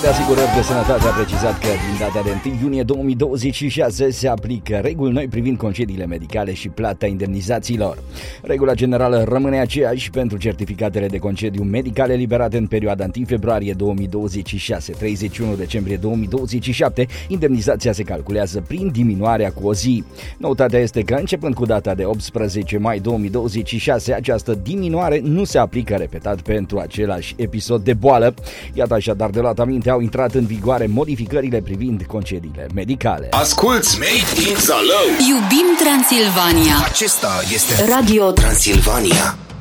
de Asigurări de Sănătate a precizat că din data de 1 iunie 2026 se aplică reguli noi privind concediile medicale și plata indemnizațiilor. Regula generală rămâne aceeași pentru certificatele de concediu medical eliberate în perioada 1 februarie 2026-31 decembrie 2027. Indemnizația se calculează prin diminuarea cu o zi. Noutatea este că începând cu data de 18 mai 2026, această diminuare nu se aplică repetat pentru același episod de boală. Iată așadar, de luat aminte, au intrat în vigoare modificările privind concediile medicale. Asculți Made in Zalău. Iubim Transilvania. Acesta este Radio Transilvania.